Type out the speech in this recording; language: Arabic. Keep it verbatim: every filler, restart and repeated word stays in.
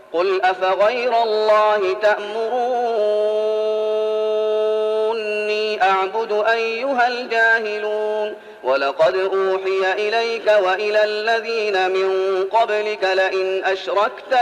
قل أفغير الله تأمروني أعبد أيها الجاهلون ولقد أوحي إليك وإلى الذين من قبلك لئن أشركت